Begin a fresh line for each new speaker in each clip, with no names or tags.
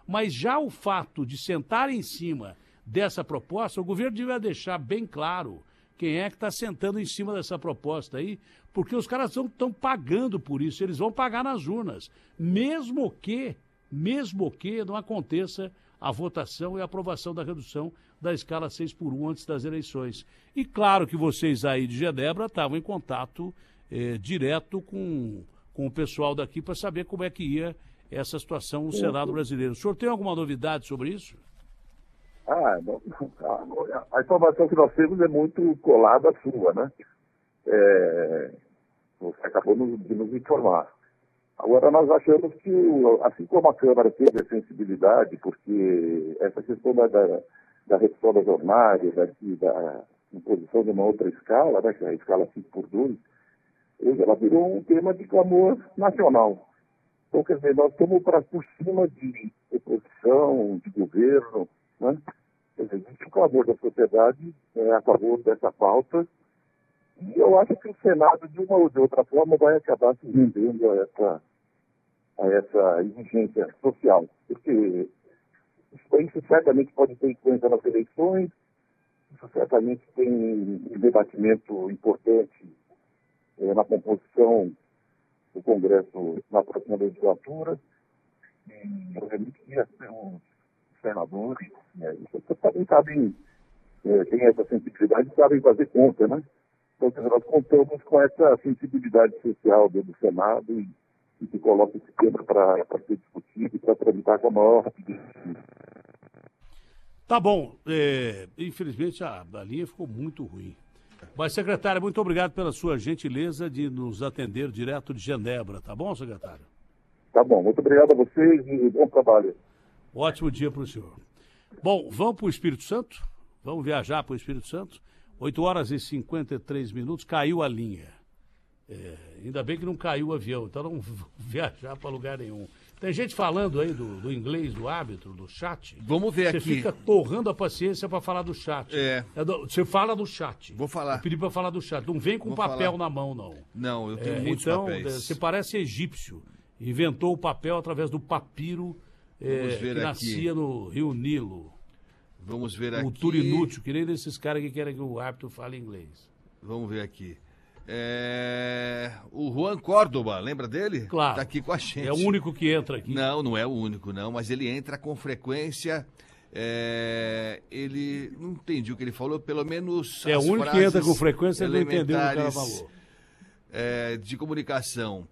Mas já o fato de sentar em cima dessa proposta, o governo devia deixar bem claro quem é que está sentando em cima dessa proposta aí, porque os caras estão pagando por isso, eles vão pagar nas urnas, mesmo que não aconteça a votação e a aprovação da redução da escala 6x1 antes das eleições. E claro que vocês aí de Genebra estavam em contato direto com o pessoal daqui para saber como é que ia essa situação no Senado brasileiro. O senhor tem alguma novidade sobre isso?
Não, a informação que nós temos é muito colada à sua, né? Você acabou de nos informar. Agora, nós achamos que, assim como a Câmara teve a sensibilidade, porque essa questão da redução das ordinárias, da imposição de uma outra escala, né, que é a escala 5x2, ela virou um tema de clamor nacional. Então, quer dizer, nós estamos por cima de oposição, de governo, né? Quer dizer, existe o clamor da sociedade a favor dessa pauta, e eu acho que o Senado, de uma ou de outra forma, vai acabar se rendendo a essa exigência social. Porque isso certamente pode ter influência nas eleições, isso certamente tem um debatimento importante na composição do Congresso na próxima legislatura, e obviamente que os senadores também sabem, têm essa sensibilidade e sabem fazer conta, né? Então, nós contamos com essa sensibilidade social do Senado e que coloca esse tema para ser discutido e para tramitar com a maior rapidez.
Tá bom. Infelizmente, a linha ficou muito ruim. Mas, secretário, muito obrigado pela sua gentileza de nos atender direto de Genebra. Tá bom, secretário?
Tá bom. Muito obrigado a vocês e bom trabalho.
Ótimo dia para o senhor. Bom, vamos para o Espírito Santo? Vamos viajar para o Espírito Santo? 8h53, caiu a linha. Ainda bem que não caiu o avião, então não vou viajar para lugar nenhum. Tem gente falando aí do inglês, do árbitro, do chat.
Vamos ver aqui.
Você fica torrando a paciência para falar do chat. Você fala do chat.
Vou falar.
Eu pedi para falar do chat. Não vem com papel na mão, não.
Não, eu tenho muitos
então,
papéis.
Você parece egípcio. Inventou o papel através do papiro que nascia no Rio Nilo.
Vamos ver aqui.
O turinútil, que nem desses caras que querem que o árbitro fale inglês.
Vamos ver aqui. O Juan Córdoba, lembra dele?
Claro.
Tá aqui com a gente.
É o único que entra aqui.
Não, não é o único, não, mas ele entra com frequência. Ele. Não entendi o que ele falou, pelo menos.
É o único que entra com frequência, ele não entendeu o que o cara falou.
De comunicação.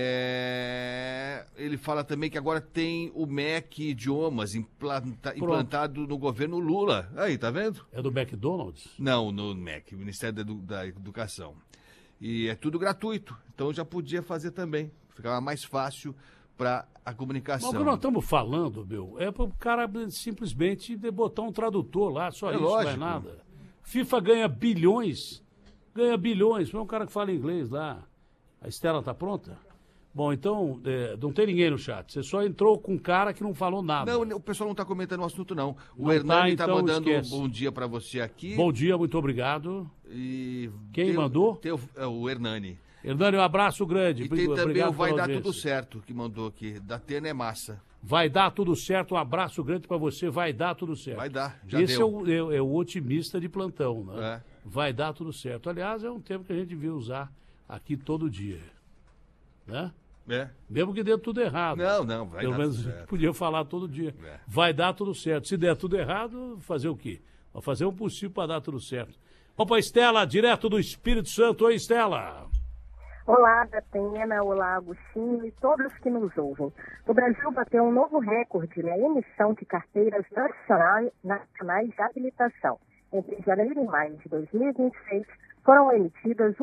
Ele fala também que agora tem o MEC Idiomas implantado no governo Lula. Aí, tá vendo?
É do McDonald's?
Não, no MEC, Ministério da Educação. E é tudo gratuito, então já podia fazer também. Ficava mais fácil para a comunicação.
Mas o que nós estamos falando, é para o cara simplesmente botar um tradutor lá, só isso,
lógico.
Não é nada. FIFA ganha bilhões, não é um cara que fala inglês lá. A Estela tá pronta? Bom, então, não tem ninguém no chat. Você só entrou com um cara que não falou nada.
Não, o pessoal não está comentando o assunto, não. O
não
Hernani
tá,
então mandando
esquece.
um bom dia para você aqui.
Bom dia, muito obrigado.
E
quem mandou?
O Hernani.
Hernani, um abraço grande.
E tem também
obrigado
o Vai Dar Tudo Certo, que mandou aqui. Da Tena é massa.
Vai dar tudo certo, um abraço grande para você. Vai dar tudo certo.
Vai dar, já
Esse
deu.
É o otimista de plantão, né? Vai dar tudo certo. Aliás, é um termo que a gente devia usar aqui todo dia. Né? Mesmo que dê tudo errado.
Não, vai
Pelo
dar
menos
tudo certo.
Podia falar todo dia. Vai dar tudo certo. Se der tudo errado, fazer o quê? Vai fazer o possível para dar tudo certo. Vamos para a Estela, direto do Espírito Santo. Oi, Estela.
Olá, Datena, olá, Agostinho e todos que nos ouvem. O Brasil bateu um novo recorde na emissão de carteiras nacionais de habilitação. Entre janeiro e maio de 2026, foram emitidas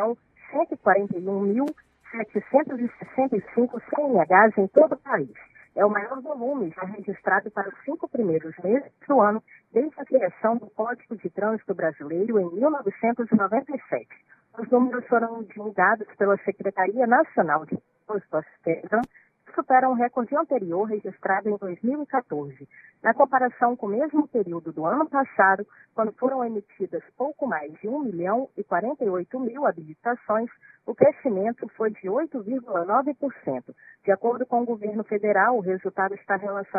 1.141.765 CNHs em todo o país. É o maior volume já registrado para os 5 primeiros meses do ano, desde a criação do Código de Trânsito Brasileiro em 1997. Os números foram divulgados pela Secretaria Nacional de Trânsito, que superam o recorde anterior registrado em 2014. Na comparação com o mesmo período do ano passado, quando foram emitidas pouco mais de 1.048.000 habilitações, o crescimento foi de 8,9%. De acordo com o governo federal, o resultado está relacionado